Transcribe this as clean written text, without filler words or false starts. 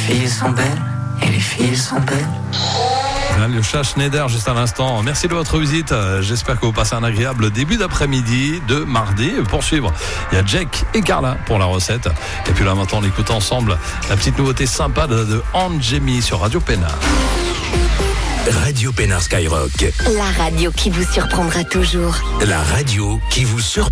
filles sont belles, et les filles sont belles. Le chat Schneider juste à l'instant. Merci de votre visite. J'espère que vous passez un agréable début d'après-midi de mardi. Pour suivre, il y a Jack et Carla pour la recette. Et puis là maintenant, on écoute ensemble la petite nouveauté sympa de Angemi sur Radio Pénard. Radio Pénard Skyrock. La radio qui vous surprendra toujours. La radio qui vous surprendra.